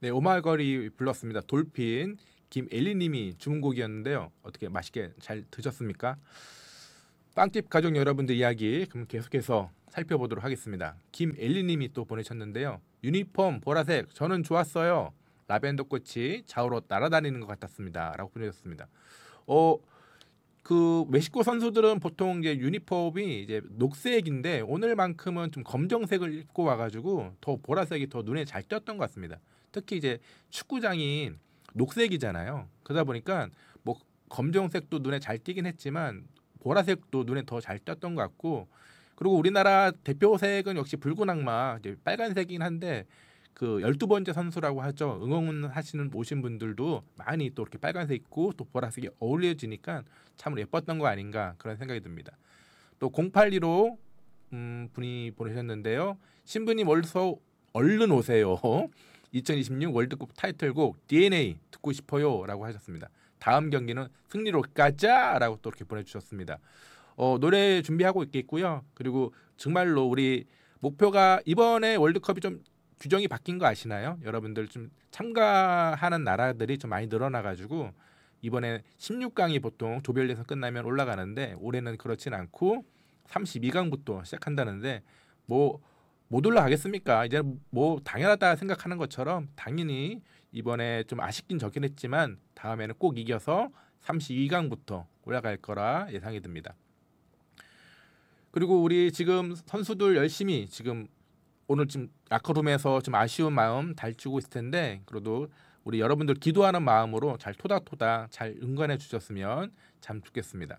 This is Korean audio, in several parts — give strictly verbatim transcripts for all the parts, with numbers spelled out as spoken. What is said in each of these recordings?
네, 오마이걸이 불렀습니다. 돌핀. 김엘리님이 주문곡이었는데요. 어떻게 맛있게 잘 드셨습니까? 빵집 가족 여러분들 이야기 그럼 계속해서 살펴보도록 하겠습니다. 김엘리님이 또 보내셨는데요. 유니폼 보라색 저는 좋았어요. 라벤더 꽃이 좌우로 날아다니는 것 같았습니다.라고 보내셨습니다. 어, 그 멕시코 선수들은 보통 이제 유니폼이 이제 녹색인데 오늘만큼은 좀 검정색을 입고 와가지고 더 보라색이 더 눈에 잘 띄었던 것 같습니다. 특히 이제 축구장이 녹색이잖아요. 그러다 보니까 뭐 검정색도 눈에 잘 띄긴 했지만 보라색도 눈에 더 잘 띄었던 것 같고, 그리고 우리나라 대표색은 역시 붉은 악마 이제 빨간색이긴 한데 그 열두 번째 선수라고 하죠. 응원하시는 오신 분들도 많이 또 이렇게 빨간색 있고 또 보라색이 어울려지니까 참 예뻤던 거 아닌가 그런 생각이 듭니다. 또 공팔일오 음, 분이 보내셨는데요. 신부님 얼서 얼른 오세요. 이천이십육 월드컵 타이틀곡 디엔에이 듣고 싶어요라고 하셨습니다. 다음 경기는 승리로 가자라고 또 이렇게 보내주셨습니다. 어, 노래 준비하고 있겠고요. 그리고 정말로 우리 목표가 이번에 월드컵이 좀 규정이 바뀐 거 아시나요? 여러분들 좀 참가하는 나라들이 좀 많이 늘어나가지고 이번에 십육 강이 보통 조별 예선 끝나면 올라가는데 올해는 그렇진 않고 삼십이 강부터 시작한다는데 뭐 못 올라가겠습니까? 이제 뭐 당연하다 생각하는 것처럼 당연히 이번에 좀 아쉽긴 적긴 했지만 다음에는 꼭 이겨서 삼십이 강부터 올라갈 거라 예상이 듭니다. 그리고 우리 지금 선수들 열심히 지금 오늘 좀 라커룸에서 좀 아쉬운 마음 달쥐고 있을 텐데 그래도 우리 여러분들 기도하는 마음으로 잘 토닥토닥 잘 응원해 주셨으면 참 좋겠습니다.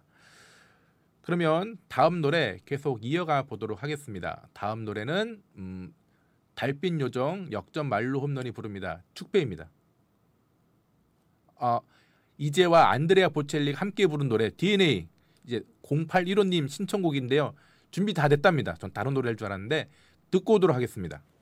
그러면 다음 노래 계속 이어가 보도록 하겠습니다. 다음 노래는 음, 달빛 요정 역전 말로 홈런이 부릅니다. 축배입니다. 아, 이제와 안드레아 보첼리가 함께 부른 노래 디엔에이 이제 공팔일오님 신청곡인데요. 준비 다 됐답니다. 전 다른 노래일 줄 알았는데 듣고 오도록 하겠습니다.